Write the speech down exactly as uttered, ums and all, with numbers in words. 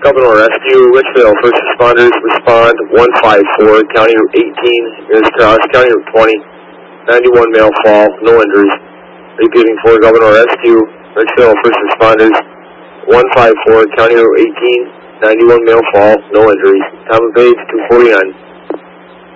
Governor Rescue, Richville, first responders respond one five four, County Route eighteen, Mears Cross, County Route twenty, ninety-one male fall, no injuries. Repeating for Governor Rescue, Richville, first responders one five four, County Route eighteen, ninety-one male fall, no injuries. Tom and Page, two forty-nine.